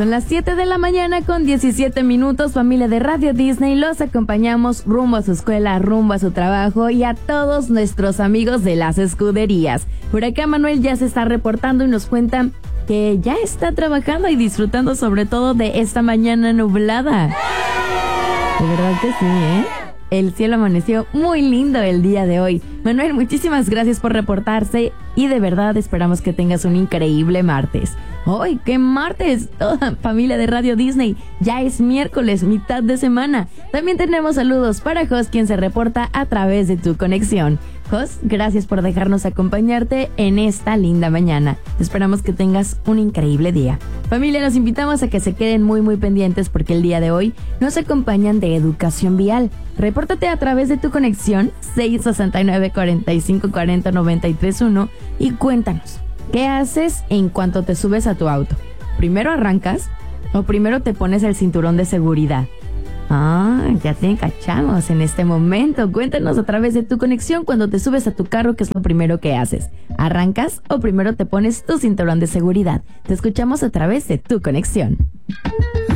Son las 7 de la mañana con 17 minutos, familia de Radio Disney. Los acompañamos rumbo a su escuela, rumbo a su trabajo y a todos nuestros amigos de las escuderías. Por acá Manuel ya se está reportando y nos cuenta que ya está trabajando y disfrutando sobre todo de esta mañana nublada. De verdad que sí, ¿eh? El cielo amaneció muy lindo el día de hoy. Manuel, muchísimas gracias por reportarse y de verdad esperamos que tengas un increíble martes. ¡Hoy, qué martes! Toda familia de Radio Disney, ya es miércoles, mitad de semana. También tenemos saludos para Jos, quien se reporta a través de tu conexión. Jos, gracias por dejarnos acompañarte en esta linda mañana. Esperamos que tengas un increíble día. Familia, los invitamos a que se queden muy pendientes porque el día de hoy nos acompañan de Educación Vial. Repórtate a través de tu conexión 669-4540-931 y cuéntanos, ¿qué haces en cuanto te subes a tu auto? ¿Primero arrancas o primero te pones el cinturón de seguridad? Ya te cachamos en este momento. Cuéntanos a través de tu conexión cuando te subes a tu carro, ¿qué es lo primero que haces? ¿Arrancas o primero te pones tu cinturón de seguridad? Te escuchamos a través de tu conexión.